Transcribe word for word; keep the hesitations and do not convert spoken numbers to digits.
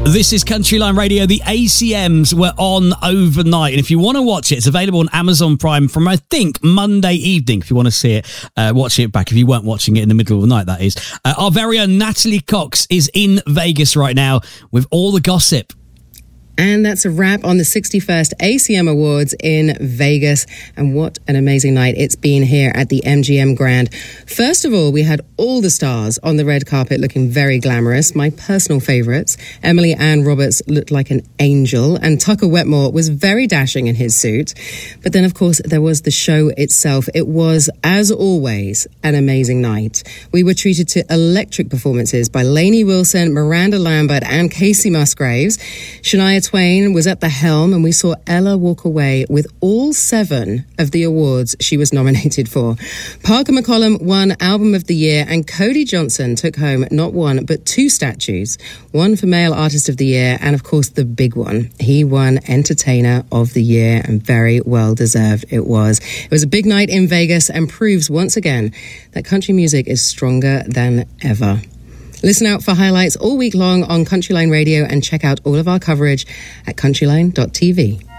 This is Countryline Radio. The A C Ms were on overnight, and if you want to watch it, it's available on Amazon Prime from, I think, Monday evening. If you want to see it, uh, watch it back. If you weren't watching it in the middle of the night, that is. Uh, our very own Natalie Cox is in Vegas right now with all the gossip. And that's a wrap on the sixty-first A C M Awards in Vegas. And what an amazing night it's been here at the M G M Grand. First of all, we had all the stars on the red carpet looking very glamorous. My personal favourites. Emily Ann Roberts looked like an angel, and Tucker Wetmore was very dashing in his suit. But then, of course, there was the show itself. It was, as always, an amazing night. We were treated to electric performances by Lainey Wilson, Miranda Lambert, and Casey Musgraves. Shania Twain was at the helm, and we saw Ella walk away with all seven of the awards she was nominated for. Parker McCollum won Album of the Year, and Cody Johnson took home not one but two statues, one for Male Artist of the Year, and of course the big one. He won Entertainer of the Year, and very well deserved it was. It was a big night in Vegas and proves once again that country music is stronger than ever. Listen out for highlights all week long on Countryline Radio, and check out all of our coverage at countryline dot t v.